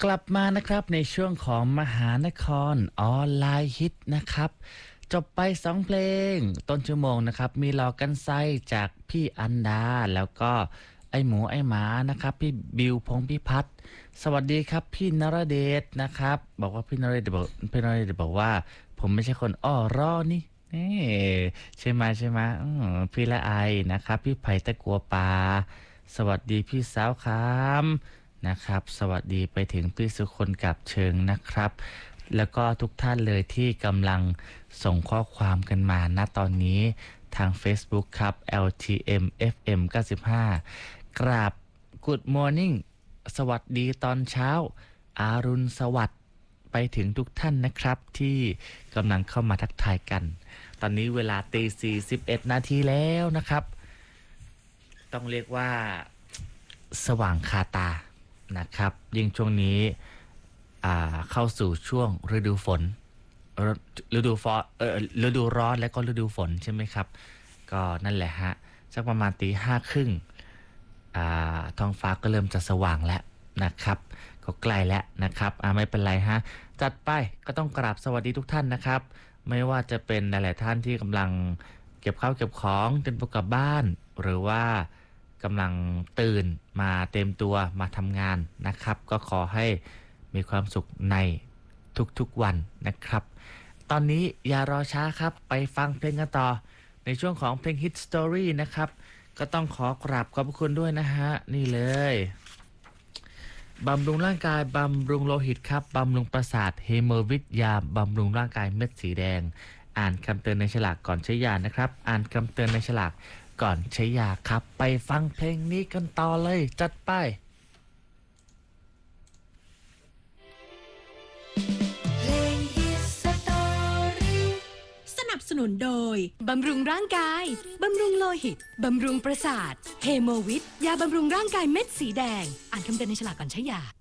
กลับมานะครับในช่วงของมหานครออนไลน์ฮิตนะครับจบไป2เพลงต้นชั่วโมงนะครับมีหลอกกันไซจากพี่อันดาแล้วก็ไอหมูไอหมานะครับพี่บิวพงษ์พิพัฒน์สวัสดีครับพี่นรเดชนะครับบอกว่าพี่นรเดชบอกว่าผมไม่ใช่คนอ้อร้อนี่ใช่ไหมพี่ละไอนะครับพี่ไผ่ตะกัวปาสวัสดีพี่สาวครับนะครับสวัสดีไปถึงพี่สุคนกับเชิงนะครับแล้วก็ทุกท่านเลยที่กำลังส่งข้อความกันมาณตอนนี้ทาง Facebook ครับ LTM FM 95กราบ Good Morning สวัสดีตอนเช้าอารุณสวัสดิ์ไปถึงทุกท่านนะครับที่กำลังเข้ามาทักทายกันตอนนี้เวลาตี 41 นาทีแล้วนะครับต้องเรียกว่าสว่างคาตานะครับยิ่งช่วงนี้เข้าสู่ช่วงฤดูฝนฤดูร้อนและก็ฤดูฝนใช่ไหมครับก็นั่นแหละฮะสักประมาณตี 5:30ท้องฟ้าก็เริ่มจะสว่างแล้วนะครับก็ใกล้แล้วนะครับไม่เป็นไรฮะจัดไปก็ต้องกราบสวัสดีทุกท่านนะครับไม่ว่าจะเป็นหลายๆท่านที่กำลังเก็บข้าวเก็บของเตรียมตัวกลับบ้านหรือว่ากำลังตื่นมาเต็มตัวมาทำงานนะครับก็ขอให้มีความสุขในทุกๆวันนะครับตอนนี้อย่ารอช้าครับไปฟังเพลงกันต่อในช่วงของเพลง Hit Story นะครับก็ต้องขอกราบขอบคุณด้วยนะฮะนี่เลยบำรุงร่างกายบำรุงโลหิตครับบำรุงประสาทเฮโมวิทยาบำรุงร่างกายเม็ดสีแดงอ่านคำเตือนในฉลากก่อนใช้ยานะครับอ่านคำเตือนในฉลากก่อนใช้ยาครับไปฟังเพลงนี้กันต่อเลยจัดไปสนับสนุนโดยบำรุงร่างกายบำรุงโลหิตบำรุงประสาทเฮโมวิทยาบำรุงร่างกายเม็ดสีแดงอ่านคำเตือนในฉลากก่อนใช้ยา